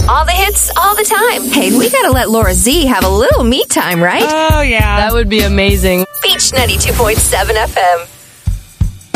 All the hits, all the time. Hey, we gotta let Laura Z have a little me time, right? Oh, yeah. That would be amazing. Beach 92.7 FM.